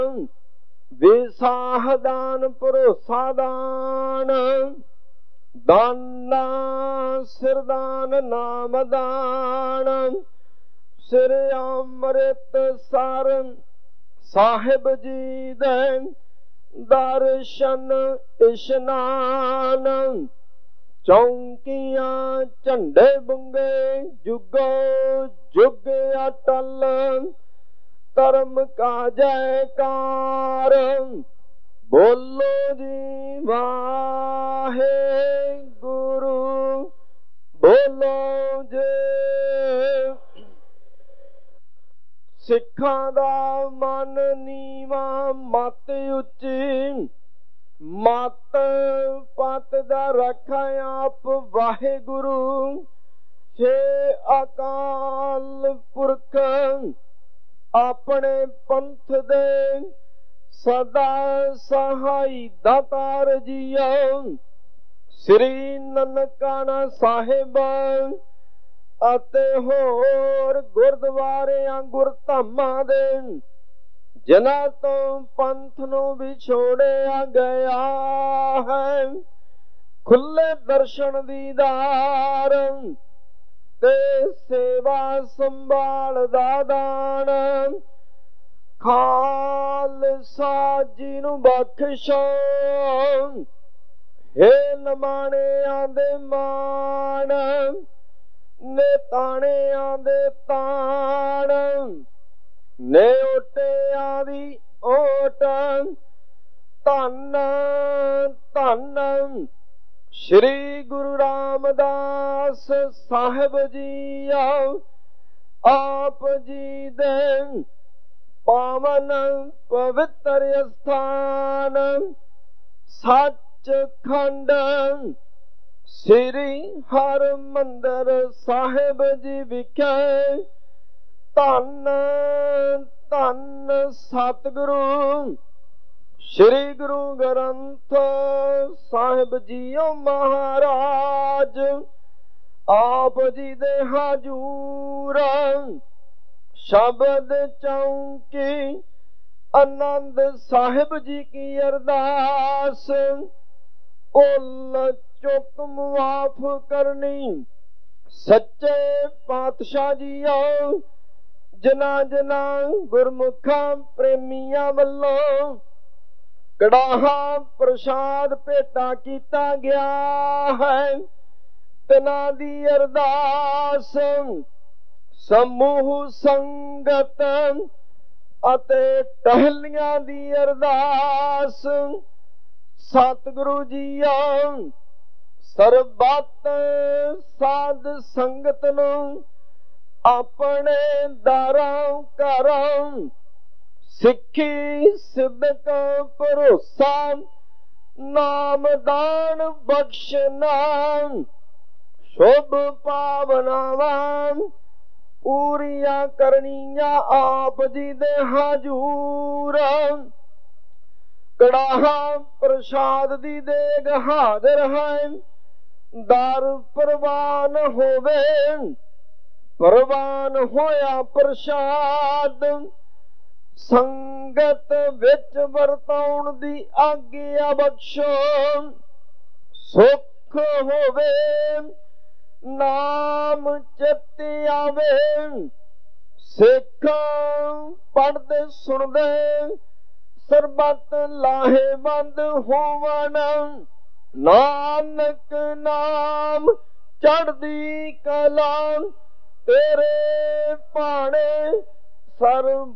ਵਿਸਾਹ ਦਾਨ ਭਰੋਸਾ ਦਾਨ, ਦਾਨਾ ਸਿਰਦਾਨ ਨਾਮ ਦਾਨ। ਸਿਰ ਅੰਮ੍ਰਿਤ ਸਰ ਸਾਹਿਬ ਜੀ ਦੇ ਦਰਸ਼ਨ ਇਸ਼ਨਾਨ। ਚੌਂਕੀਆਂ ਝੰਡੇ ਬੁੰਗੇ ਜੁਗੋ ਜੁਗ ਅਟਲ, ਧਰਮ ਕਾ ਜੈਕਾਰ। ਬੋਲੋ ਜੀ ਵਾਹਿਗੁਰੂ, ਬੋਲੋ ਜੀ। ਸਿੱਖਾਂ ਦਾ ਮਨ ਨੀਵਾਂ ਮਤ ਉੱਚੀ, ਮਤ ਪਤ ਦਾ ਰੱਖਾ ਆਪ ਵਾਹਿਗੁਰੂ। ਛੇ ਅਕਾਲ ਪੁਰਖ ਆਪਣੇ ਪੰਥ ਦੇ ਸਦਾ ਸਹਾਈ ਦਾਤਾਰ ਜੀਓ। ਸ੍ਰੀ ਨਨਕਾਣਾ ਸਾਹਿਬ ਅਤੇ ਹੋਰ ਗੁਰਦੁਆਰਿਆਂ ਗੁਰਧਾਮਾਂ ਦੇ, ਜਿਨ੍ਹਾਂ ਤੋਂ ਪੰਥ ਨੂੰ ਵਿਛੋੜਿਆ ਗਿਆ ਹੈ, ਖੁੱਲੇ ਦਰਸ਼ਨ ਦੀਦਾਰ ਤੇ ਸੇਵਾ ਸੰਭਾਲ ਦਾ ਦਾਨ। ਖਾਲਸਾ ਜੀ ਨੂੰ ਬਖਸ਼ੋ, ਹੇ ਨਮਾਣਿਆਂ ਦੇ ਮਾਣ, ਨੇਤਾਣਿਆਂ ਦੇ ਤਾਣ, ਨੇ ਓਟਿਆਂ ਦੀ ਓਟ। ਧੰਨ ਧੰਨ ਸ਼੍ਰੀ ਗੁਰੂ ਰਾਮਦਾਸ ਸਾਹਿਬ ਜੀ, ਆਪ ਜੀ ਦੇ ਪਾਵਨ ਪਵਿੱਤਰ ਅਸਥਾਨ ਸੱਚਖੰਡ ਸ੍ਰੀ ਹਰਿਮੰਦਰ ਸਾਹਿਬ ਜੀ ਵਿਖੇ। ਧੰਨ ਧੰਨ ਸਤਿਗੁਰੂ ਸ੍ਰੀ ਗੁਰੂ ਗ੍ਰੰਥ ਸਾਹਿਬ ਜੀਓ ਮਹਾਰਾਜ, ਆਪ ਜੀ ਦੇ ਹਜੂਰ ਸ਼ਬਦ ਚੌਂਕੀ ਆਨੰਦ ਸਾਹਿਬ ਜੀ ਕੀ ਅਰਦਾਸ। ਭੁੱਲ ਚੁੱਕ ਮੁਆਫ ਕਰਨੀ ਸੱਚੇ ਪਾਤਸ਼ਾਹ ਜੀਓ। ਜਿਨ੍ਹਾਂ ਜਿਨ੍ਹਾਂ ਗੁਰਮੁਖਾਂ ਪ੍ਰੇਮੀਆਂ ਵੱਲੋਂ ਕੜਾਹਾ ਪ੍ਰਸ਼ਾਦ ਭੇਟਾ ਕੀਤਾ ਗਿਆ ਹੈ, ਤਿਨਾਂ ਦੀ ਅਰਦਾਸ ਸਮੂਹ ਸੰਗਤ ਅਤੇ ਟਹਿਲੀਆਂ ਦੀ ਅਰਦਾਸ। ਸਤਿਗੁਰੂ ਜੀਓ ਸਰਬੱਤ ਸਾਧ ਸੰਗਤ ਨੂੰ ਆਪਣੇ ਦਰਾਂ ਘਰਾਂ ਸਿੱਖੀ ਸਿਦਕ ਭਰੋਸਾ ਨਾਮ ਦਾਨ ਬਖਸ਼ਨਾ। ਸ਼ੁਭ ਭਾਵਨਾਵਾਂ ਪੂਰੀਆਂ ਕਰਨੀਆਂ ਆਪ ਜੀ ਦੇ ਹਜੂਰ। ਕੜਾਹਾ ਪ੍ਰਸ਼ਾਦ ਦੀ ਦੇਗ ਹਾਜ਼ਰ ਹੈ, ਦਰ ਪ੍ਰਵਾਨ ਹੋਵੇ। ਪ੍ਰਵਾਨ ਹੋਇਆ ਪ੍ਰਸ਼ਾਦ ਸੰਗਤ ਵਿੱਚ ਵਰਤਾਉਣ ਦੀ ਆਗਿਆ ਬਖਸ਼ੋ। ਸੁਖ ਹੋਵੇ ਨਾਮ ਚਿਤ ਆਵੇ, ਸਿੱਖ ਪੜ੍ਹਦੇ ਸੁਣਦੇ ਸਰਬੱਤ ਲਾਹੇਵੰਦ ਹੋਵਣ। ਨਾਨਕ ਨਾਮ ਚੜ੍ਹਦੀ ਕਲਾ ਤੇਰੇ ਭਾਣੇ ਸਰਬ